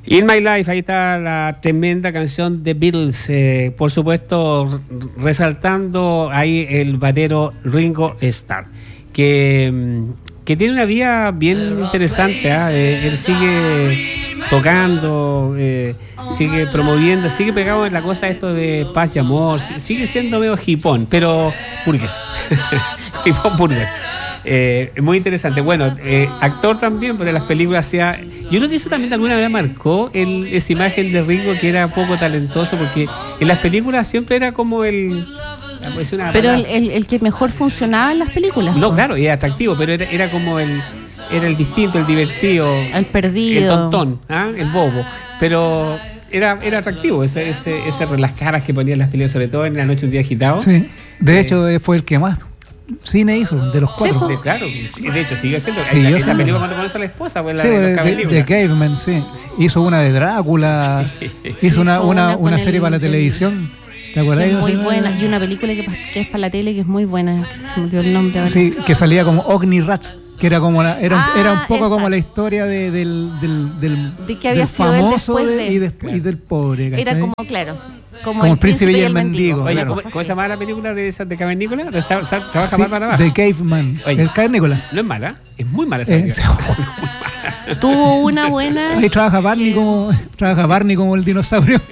In My Life, ahí está la tremenda canción de Beatles, por supuesto resaltando ahí el batero Ringo Starr, que tiene una vida bien interesante, él sigue tocando, sigue promoviendo, sigue pegado en la cosa esto de paz y amor, sigue siendo medio hipón, pero burgués, hipón burgués. Muy interesante. Bueno, actor también, pues de las películas yo creo que eso también de alguna manera marcó esa imagen de Ringo, que era poco talentoso, porque en las películas siempre era como pero el que mejor funcionaba en las películas. No, claro, y era atractivo, pero era como era el distinto, el divertido, el perdido, el tontón, el bobo, pero era atractivo las caras que ponía en las películas, sobre todo en La Noche un día agitado. Sí, de hecho fue el que más cine hizo de los cuatro. Sí, claro, de hecho sigue siendo esa película cuando conoce a la esposa, pues de Caveman, sí. Hizo una de Drácula, hizo una serie para la televisión. ¿Te acuerdas? Es muy buena, y una película que es para la tele que es muy buena, se me olvidó el nombre ahora. Sí, que salía como Ogni Rats, que era como era un poco como la historia del de que había sido famoso él y del pobre, ¿cachai? Era como, claro, como el príncipe y el mendigo. Oye, Claro. ¿cómo se llamaba la película de Cavernícola? Trabaja mal para abajo. The Caveman. Oye, el Cavernícola. No es mala, es muy mala esa película. Tuvo una buena. Ahí trabaja Barney como el dinosaurio.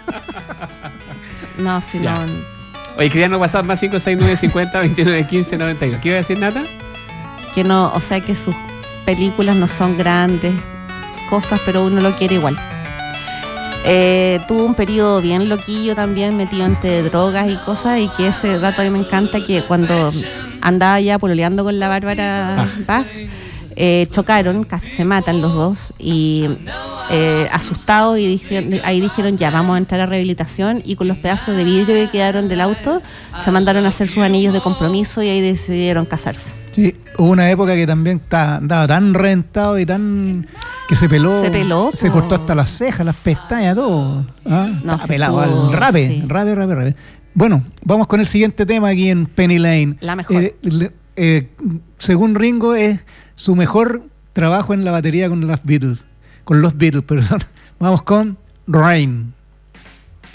No, si no. Oye, quería no pasar más 56950291592. ¿Qué iba a decir, Nata? Que no, o sea que sus películas no son grandes cosas, pero uno lo quiere igual. Tuvo un periodo bien loquillo también, metido entre drogas y cosas, y que ese dato a mí me encanta, que cuando andaba ya pololeando con la Bárbara Bach, chocaron, casi se matan los dos, y asustados, y ahí dijeron ya, vamos a entrar a rehabilitación, y con los pedazos de vidrio que quedaron del auto se mandaron a hacer sus anillos de compromiso, y ahí decidieron casarse. Sí, hubo una época que también andaba tan reventado y tan que se peló, se cortó hasta las cejas, las pestañas, todo. No, pelado al rape, sí. Rape. Bueno, vamos con el siguiente tema aquí en Penny Lane. La mejor. Según Ringo, es su mejor trabajo en la batería con los Beatles, perdón. Vamos con Rain.